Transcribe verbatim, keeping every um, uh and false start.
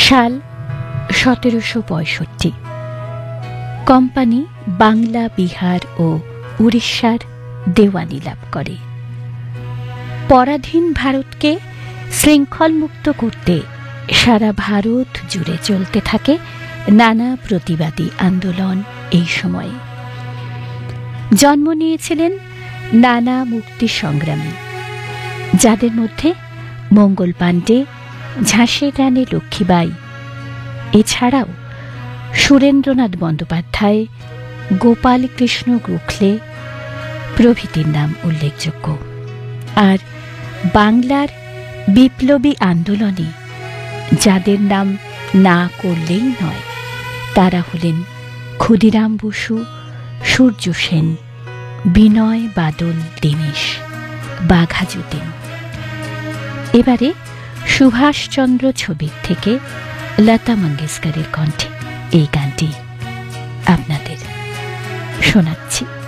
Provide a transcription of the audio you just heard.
সাল সতেরোশো পঁয়ষট্টি। কোম্পানি বাংলা, বিহার ও উড়িষ্যার দেওয়ানি লাভ করে। পরাধীন ভারতকে শৃঙ্খলমুক্ত করতে সারা ভারত জুড়ে চলতে থাকে নানা প্রতিবাদী আন্দোলন। এই সময়ে জন্ম নিয়েছিলেন নানা মুক্তি সংগ্রামী, যাদের মধ্যে মঙ্গল পাণ্ডে, ঝাঁসির রানী লক্ষ্মীবাই, এছাড়াও সুরেন্দ্রনাথ বন্দ্যোপাধ্যায়, গোপাল কৃষ্ণ গোখলে প্রভৃতির নাম উল্লেখযোগ্য। আর বাংলার বিপ্লবী আন্দোলনে যাদের নাম না করলেই নয়, তারা হলেন ক্ষুদিরাম বসু, সূর্য সেন, বিনয় বাদল দীনেশ, বাঘা যতীন। এবারে সুভাষচন্দ্র ছবির থেকে লতা মঙ্গেশকরের কণ্ঠে এই গানটি আপনাদের শোনাচ্ছি।